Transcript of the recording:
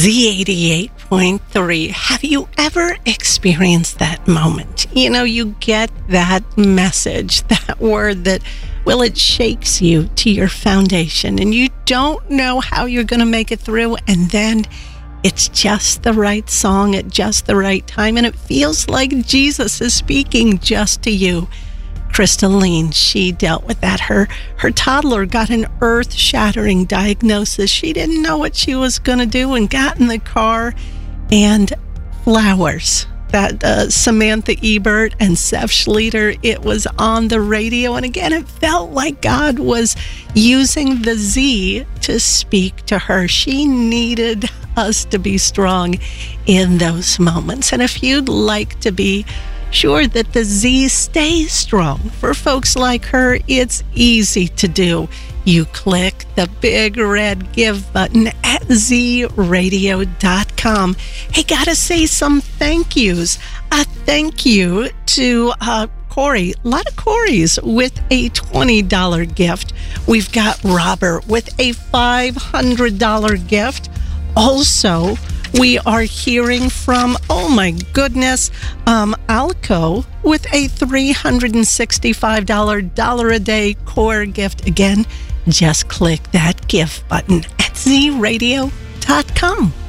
Z88.3. Have you ever experienced that moment? You know, you get that message, that word that, well, it shakes you to your foundation and you don't know how you're going to make it through. And then it's just the right song at just the right time. And it feels like Jesus is speaking just to you. Crystalline, she dealt with that. Her toddler got an earth-shattering diagnosis. She didn't know what she was going to do and got in the car, and Flowers, that Samantha Ebert and Seth Schleter, it was on the radio. And again, it felt like God was using the Z to speak to her. She needed us to be strong in those moments. And if you'd like to be sure that the Z stays strong for folks like her, it's easy to do. You click the big red give button at zradio.com. Hey, gotta say some thank yous. A thank you to Corey, a lot of Corys with a $20 gift. We've got Robert with a $500 gift. Also, we are hearing from, oh my goodness, Alco with a $365 a day core gift. Again, just click that gift button at zradio.com.